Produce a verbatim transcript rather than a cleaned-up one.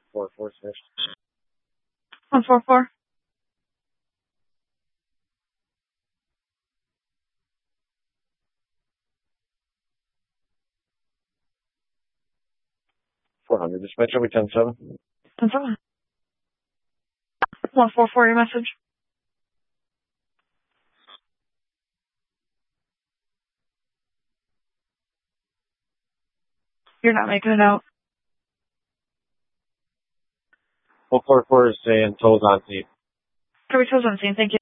four four six. one four four. four hundred. Dispatch over ten seven. ten seven. one four four, your message. You're not making it out. one four four is saying tolls on scene. Could we close on scene? Thank you.